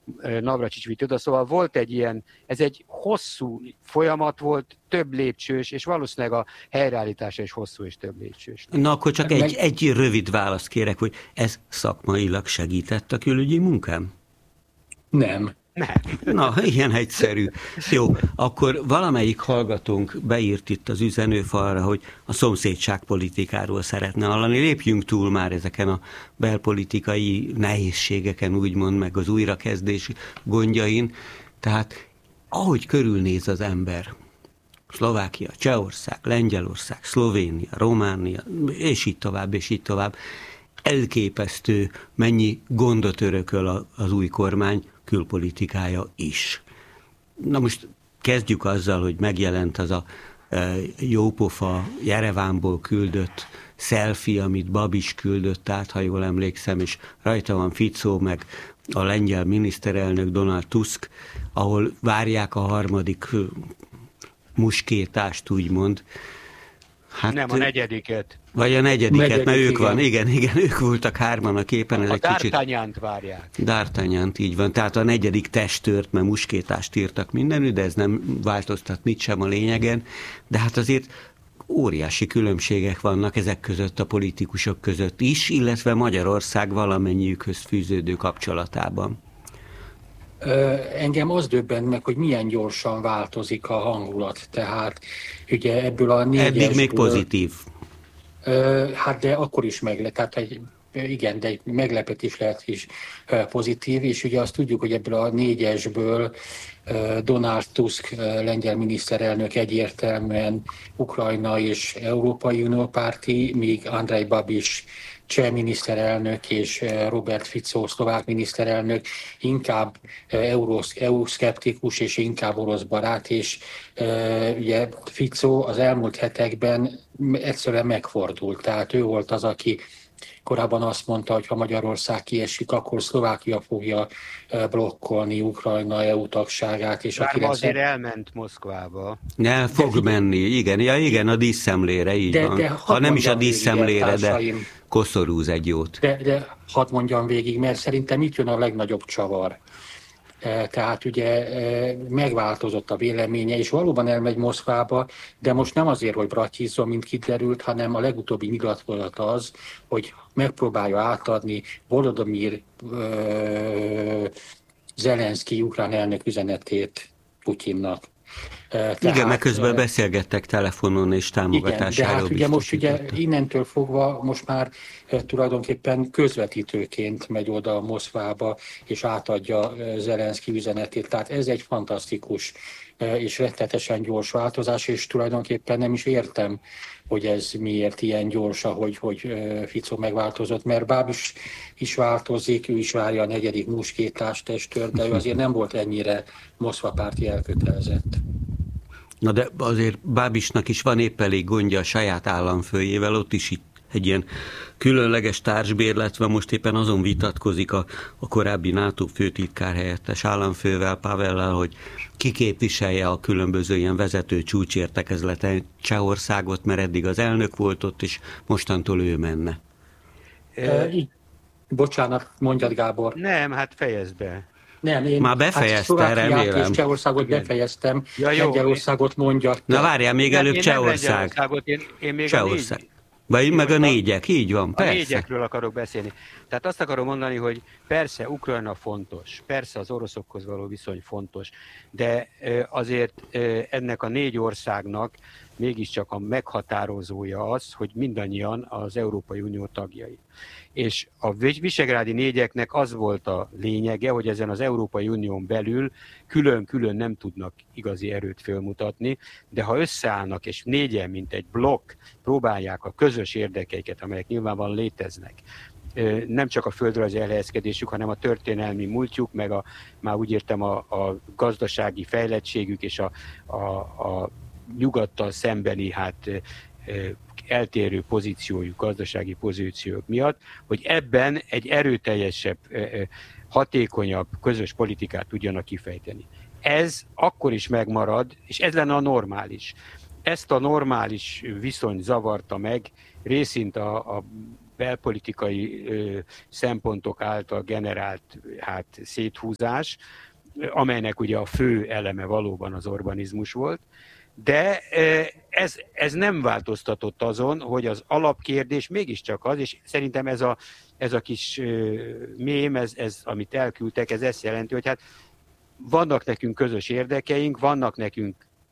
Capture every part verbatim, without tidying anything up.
Navracsics vitt oda, szóval volt egy ilyen, ez egy hosszú folyamat volt, több lépcsős, és valószínűleg a helyreállítása is hosszú és több lépcsős. Na akkor csak egy, egy rövid választ kérek, hogy ez szakmailag segített a külügyi munkám? Nem. Nem. Na, ilyen egyszerű. Jó, akkor valamelyik hallgatónk beírt itt az üzenőfalra, hogy a szomszédságpolitikáról szeretne hallani. Lépjünk túl már ezeken a belpolitikai nehézségeken, úgymond, meg az újrakezdés gondjain. Tehát, ahogy körülnéz az ember, Szlovákia, Csehország, Lengyelország, Szlovénia, Románia, és így tovább, és így tovább, elképesztő, mennyi gondot örököl az új kormány külpolitikája is. Na most kezdjük azzal, hogy megjelent az a e, jópofa Jerevánból küldött selfie, amit Babis küldött át, ha jól emlékszem, és rajta van Fico, meg a lengyel miniszterelnök Donald Tusk, ahol várják a harmadik muskétást, úgymond. Hát, nem, a negyediket. Vagy a negyediket, Negyedik, mert ők igen. van, igen, igen, ők voltak hárman a képen. Ez a egy kicsit... D'Artagnant várják. D'Artagnant, így van. Tehát a negyedik testőrt, mert muskétást írtak mindenütt, de ez nem változtat mit sem a lényegen. De hát azért óriási különbségek vannak ezek között a politikusok között is, illetve Magyarország valamennyiükhöz fűződő kapcsolatában. Engem az döbbent meg, hogy milyen gyorsan változik a hangulat. Tehát ugye ebből a négyesből... Eddig még pozitív. Hát de akkor is meglep, tehát egy, igen, de egy meglepetés lehet is pozitív, és ugye azt tudjuk, hogy ebből a négyesből Donald Tusk, lengyel miniszterelnök egyértelműen Ukrajna és Európai Unió párti, míg Andrej Babis cseh miniszterelnök és Robert Fico, szlovák miniszterelnök inkább EU-szkeptikus és inkább orosz barát, és ugye Fico az elmúlt hetekben egyszerűen megfordult. Tehát ő volt az, aki korábban azt mondta, hogy ha Magyarország kiesik, akkor Szlovákia fogja blokkolni Ukrajna é u tagságát. És Bár a azért elment Moszkvába. Ne, fog de, menni, igen, ja, igen, a díszszemlére, így de, van. De ha nem is a díszszemlére, de koszorúz egy jót. De, de hadd mondjam végig, mert szerintem itt jön a legnagyobb csavar. Tehát ugye megváltozott a véleménye, és valóban elmegy Moszkvába, de most nem azért, hogy bratyizzon, mint kiderült, hanem a legutóbbi nyilatkozat az, hogy megpróbálja átadni Volodymyr Zelenszky ukrán elnök üzenetét Putyinnak. Tehát, igen, meg közben beszélgettek telefonon és támogatásáról. Igen, de hát ugye most ugye innentől fogva most már tulajdonképpen közvetítőként megy oda Moszkvába, és átadja Zelenszky üzenetét. Tehát ez egy fantasztikus és rettetesen gyors változás, és tulajdonképpen nem is értem, hogy ez miért ilyen gyors, ahogy hogy Fico megváltozott, mert Babis is változik, ő is várja a negyedik muskétás testőrt, de ő azért nem volt ennyire Moszkva párti elkötelezett. Na de azért Babisnak is van épp elég gondja a saját államfőjével, ott is itt egy ilyen különleges társbérletve, most éppen azon vitatkozik a, a korábbi NATO főtitkár helyettes államfővel, Pavellel, hogy ki képviselje a különböző ilyen vezető csúcsértekezleten Csehországot, mert eddig az elnök volt ott, és mostantól ő menne. E, bocsánat, mondjad, Gábor. Nem, hát fejezd be. Nem, én már befejezte, hát remélem. És Csehországot igen. befejeztem, ja, Lengyelországot mondja. Na várjál, még nem, előbb Csehország. Én, én még Csehország. a négy... Vagy meg a négyek, így van, persze. A négyekről akarok beszélni. Tehát azt akarom mondani, hogy persze Ukrajna fontos, persze az oroszokhoz való viszony fontos, de azért ennek a négy országnak mégiscsak a meghatározója az, hogy mindannyian az Európai Unió tagjai. És a visegrádi négyeknek az volt a lényege, hogy ezen az Európai Unión belül külön-külön nem tudnak igazi erőt fölmutatni, de ha összeállnak és négyen, mint egy blokk próbálják a közös érdekeiket, amelyek nyilvánvalóan léteznek, nem csak a földrajzi elhelyezkedésük, hanem a történelmi múltjuk, meg a, már úgy értem a, a gazdasági fejlettségük és a, a, a nyugattal szembeni hát eltérő pozíciójuk, gazdasági pozíciók miatt, hogy ebben egy erőteljesebb, hatékonyabb közös politikát tudjanak kifejteni. Ez akkor is megmarad, és ez lenne a normális. Ezt a normális viszony zavarta meg részint a, a belpolitikai ö, szempontok által generált hát, széthúzás, amelynek ugye a fő eleme valóban az orbanizmus volt, de ez, ez nem változtatott azon, hogy az alapkérdés mégiscsak az, és szerintem ez a, ez a kis mém, ez, ez, amit elküldtek, ez ezt jelenti, hogy hát vannak nekünk közös érdekeink, vannak nekünk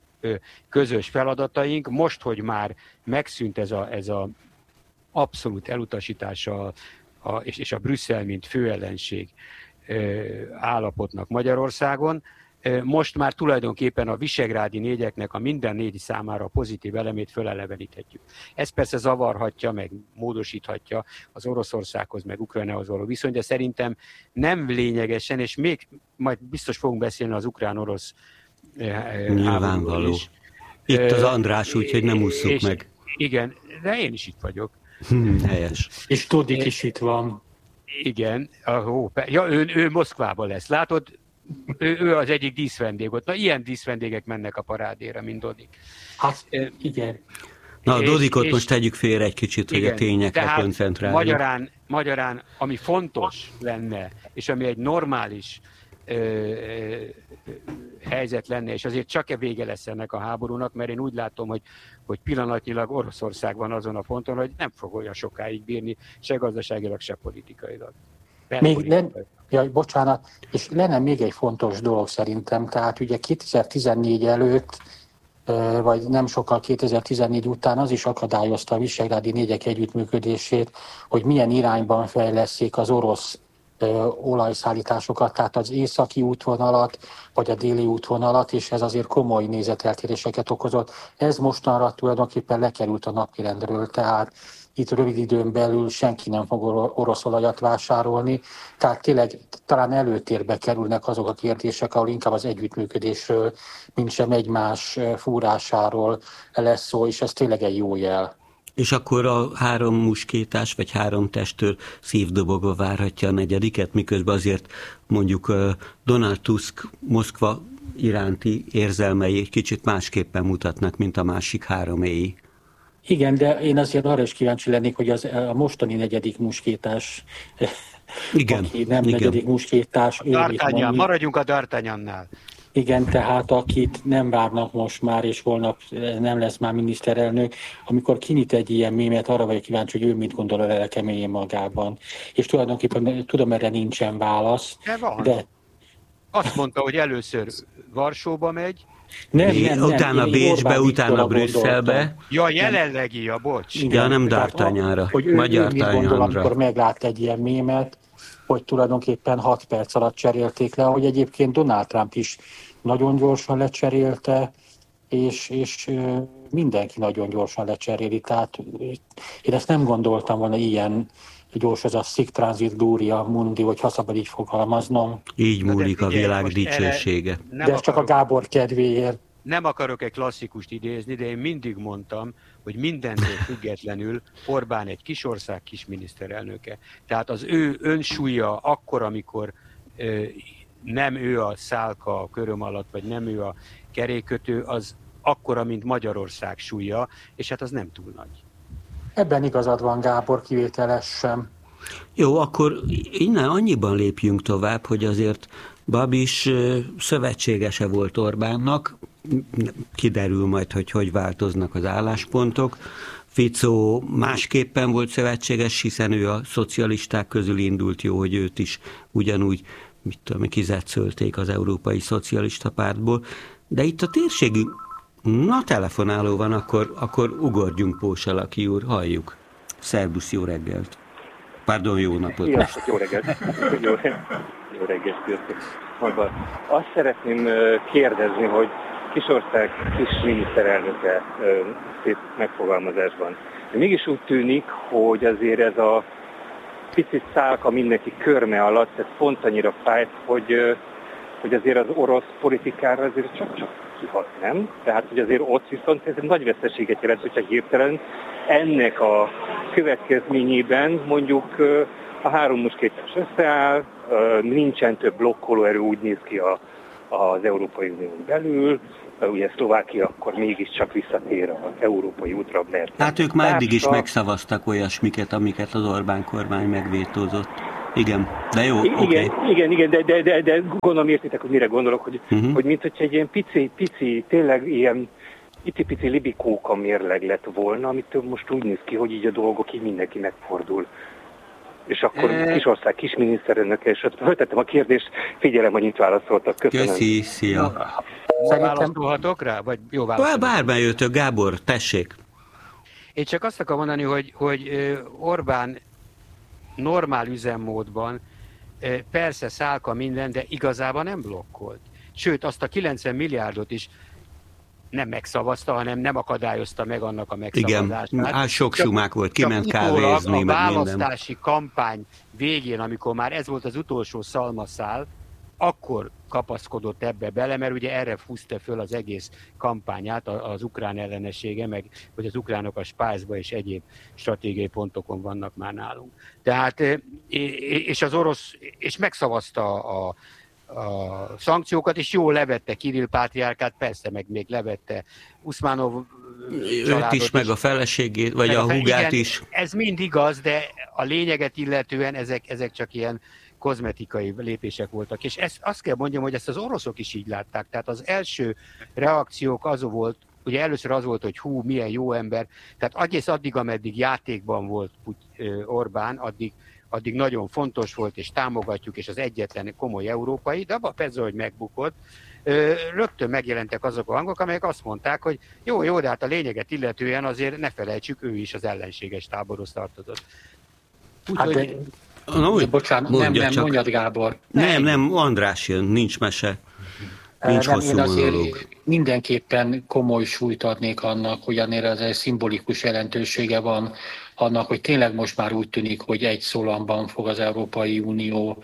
közös feladataink, most, hogy már megszűnt ez a, ez a abszolút elutasítása a, és, és a Brüsszel, mint főellenség állapotnak Magyarországon, most már tulajdonképpen a visegrádi négyeknek a minden négy számára a pozitív elemét föleleveníthetjük. Ez persze zavarhatja, meg módosíthatja az Oroszországhoz, meg Ukrajnához való viszony, de szerintem nem lényegesen, és még majd biztos fogunk beszélni az ukrán-orosz nyilvánvaló. Is. Itt az András, úgyhogy nem ússzuk és, meg. Igen, de én is itt vagyok. Hmm, helyes. És Tudik is itt van. Igen, ahó, ja, ő, ő Moszkvában lesz. Látod, ő, ő az egyik díszvendég ott. Na, ilyen díszvendégek mennek a parádéra, mint Dodik. Hát, igen. Na, a Dodikot és, most tegyük félre egy kicsit, igen, hogy a tényekre koncentráljunk. Magyarán, magyarán, ami fontos lenne, és ami egy normális ö, ö, helyzet lenne, és azért csak-e vége lesz ennek a háborúnak, mert én úgy látom, hogy, hogy pillanatnyilag Oroszország van azon a ponton, hogy nem fog olyan sokáig bírni, se gazdaságilag, se politikailag. Még len, jaj, bocsánat, és lenne még egy fontos dolog szerintem, tehát ugye kétezer-tizennégy előtt, vagy nem sokkal kétezer-tizennégy után az is akadályozta a visegrádi négyek együttműködését, hogy milyen irányban fejleszték az orosz olajszállításokat, tehát az északi útvonalat, vagy a déli útvonalat, és ez azért komoly nézeteltéréseket okozott. Ez mostanra tulajdonképpen lekerült a napirendről, tehát itt rövid időn belül senki nem fog orosz olajat vásárolni, tehát tényleg talán előtérbe kerülnek azok a kérdések, ahol inkább az együttműködésről, mint sem egymás fúrásáról lesz szó, és ez tényleg egy jó jel. És akkor a három muskétás, vagy három testőr szívdobogva várhatja a negyediket, miközben azért mondjuk Donald Tusk Moszkva iránti érzelmei egy kicsit másképpen mutatnak, mint a másik hároméi. Igen, de én azért arra is kíváncsi lennék, hogy az, a mostani negyedik muskétás, igen, aki nem igen. negyedik muskétás. D'Artagnan, maradjunk a D'Artagnannál. Igen, tehát akit nem várnak most már, és holnap nem lesz már miniszterelnök, amikor kinyit egy ilyen mémet, arra vagyok kíváncsi, hogy ő mit gondol a lelke mélyén magában. És tulajdonképpen tudom, erre nincsen válasz. De van. De... Azt mondta, hogy először Varsóba megy, nem, nem, nem. Utána Én Bécsbe, utána Brüsszelbe. Ja, jelenlegi, a bocs. Igen, ja, nem D'Artagnanra. Hogy ő, ő mit gondol, amikor meglát egy ilyen mémet, hogy tulajdonképpen hat perc alatt cserélték le, ahogy egyébként Donald Trump is nagyon gyorsan lecserélte, és, és mindenki nagyon gyorsan lecseréli. Tehát én ezt nem gondoltam volna ilyen gyors, ez a Sic Transit Gloria Mundi, hogy ha szabad így fogalmaznom. Így múlik a világ dicsősége. De ez csak a Gábor kedvéért. Nem akarok egy klasszikust idézni, de én mindig mondtam, hogy mindentől függetlenül Orbán egy kis ország kis miniszterelnöke. Tehát az ő önsúlya akkor, amikor ö, nem ő a szálka a köröm alatt, vagy nem ő a kerékkötő, az akkora, mint Magyarország súlya, és hát az nem túl nagy. Ebben igazad van, Gábor, kivételes sem. Jó, akkor innen annyiban lépjünk tovább, hogy azért Babis szövetségese volt Orbánnak, kiderül majd, hogy hogy változnak az álláspontok. Fico másképpen volt szövetséges, hiszen ő a szocialisták közül indult, jó, hogy őt is ugyanúgy, mit tudom, kizetszölték az Európai Szocialista Pártból. De itt a térségű, na telefonáló van, akkor, akkor ugorjunk, Pósalaki úr, halljuk. Szerbusz, jó reggelt. Pardon, jó napot. Sziasztok, jó reggelt. Jó, jó reggelt, sziasztok. Azt szeretném kérdezni, hogy Kisország kis miniszterelnöke szép megfogalmazásban. De mégis úgy tűnik, hogy azért ez a picit szálka mindenki körme alatt, ez pont annyira fájt, hogy, hogy azért az orosz politikára azért csak-csak kihat, nem? Tehát, hogy azért ott viszont ez egy nagy veszteséget jelent, hogyha hirtelen ennek a következményében mondjuk a három muskétás összeáll, nincsen több blokkoló erő, úgy néz ki a, az Európai Unión belül, ugye Szlovákia akkor mégiscsak visszatér az európai útra, mert... Hát ők már eddig is megszavaztak olyasmiket, amiket az Orbán kormány megvétózott. Igen, de jó, igen, oké. Okay. Igen, igen, de, de, de, de gondolom értitek, hogy mire gondolok, hogy, uh-huh. hogy mint hogyha egy ilyen pici, pici, tényleg ilyen pici-pici libikóka mérleg lett volna, amit most úgy néz ki, hogy így a dolgok így mindenki megfordul. És akkor e... Kisország kis miniszterelnöke, és föltettem a kérdést, figyelem, hogy itt válaszoltak. Köszönöm. Köszi, szia. Válaszolhatok rá? Vagy jó válaszolhatok? Bármelyőtök, Gábor, tessék. Én csak azt akarom mondani, hogy, hogy Orbán normál üzemmódban persze szálka minden, de igazában nem blokkolt. Sőt, azt a kilencven milliárdot is nem megszavazta, hanem nem akadályozta meg annak a megszavazását. Igen, hát sok sumák volt, kiment kávézni, a választási kampány végén, amikor már ez volt az utolsó szalmaszál, akkor kapaszkodott ebbe bele, mert ugye erre fúzta föl az egész kampányát, az ukrán ellenessége, meg hogy az ukránok a Spájzba és egyéb stratégiai pontokon vannak már nálunk. Tehát, és az orosz, és megszavazta a, a szankciókat, és jól levette Kirill pátriárkát, persze, meg még levette Uszmánov őt is, meg a feleségét, vagy a, a húgát igen, is. Ez mind igaz, de a lényeget illetően ezek, ezek csak ilyen kozmetikai lépések voltak. És ezt, azt kell mondjam, hogy ezt az oroszok is így látták. Tehát az első reakciók az volt, ugye először az volt, hogy hú, milyen jó ember. Tehát egész addig, ameddig játékban volt Orbán, addig, addig nagyon fontos volt, és támogatjuk, és az egyetlen komoly európai, de abban persze, hogy megbukott, rögtön megjelentek azok a hangok, amelyek azt mondták, hogy jó, jó, de hát a lényeget illetően azért ne felejtsük, ő is az ellenséges táborhoz tartozott. Úgyhogy... Hát No, úgy, bocsánat, nem, nem, csak. Mondjad, Gábor. Nem, nem, András jön, nincs mese. Nincs nem, hosszú monológ. Mindenképpen komoly súlyt adnék annak, hogy annél az egy szimbolikus jelentősége van annak, hogy tényleg most már úgy tűnik, hogy egy szólamban fog az Európai Unió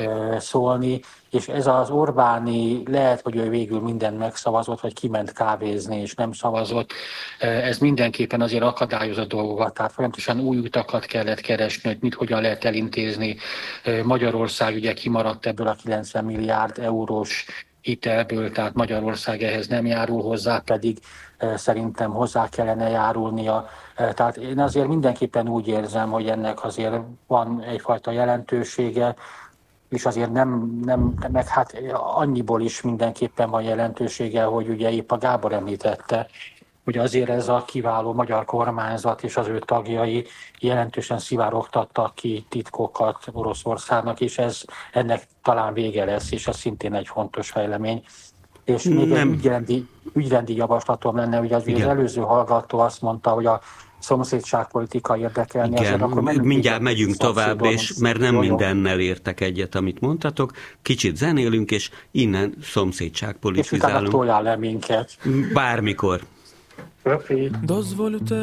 szólni, és ez az Orbáni, lehet, hogy ő végül mindent megszavazott, vagy kiment kávézni, és nem szavazott, ez mindenképpen azért akadályozott dolgokat, tehát folyamatosan új utakat kellett keresni, hogy mit hogyan lehet elintézni. Magyarország ugye kimaradt ebből a kilencven milliárd eurós hitelből, tehát Magyarország ehhez nem járul hozzá, pedig szerintem hozzá kellene járulnia. Tehát én azért mindenképpen úgy érzem, hogy ennek azért van egyfajta jelentősége, és azért nem, nem, meg hát annyiból is mindenképpen van jelentősége, hogy ugye épp a Gábor említette, hogy azért ez a kiváló magyar kormányzat és az ő tagjai jelentősen szivárogtattak ki titkokat Oroszországnak, és ez ennek talán vége lesz, és ez szintén egy fontos fejlemény. És még nem. egy ügyrendi, ügyrendi javaslatom lenne, hogy az, az előző hallgató azt mondta, hogy a szomszédságpolitika érdekelni. Igen, azért, akkor mindjárt megyünk tovább, és mert nem mindennel értek egyet, amit mondtatok. Kicsit zenélünk, és innen szomszédságpolitizálunk. És utána toljál le minket. Bármikor. Doзволите